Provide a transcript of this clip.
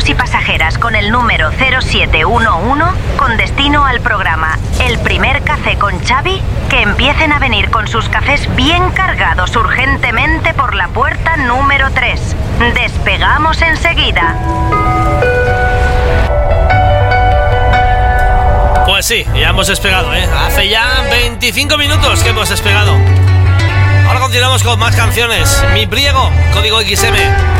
y pasajeras con el número 0711 con destino al programa El Primer Café con Xavi, que empiecen a venir con sus cafés bien cargados urgentemente por la puerta número 3. Despegamos enseguida. Pues sí, ya hemos despegado, ¿eh? Hace ya 25 minutos que hemos despegado. Ahora continuamos con más canciones. Mi Pliego, código XM.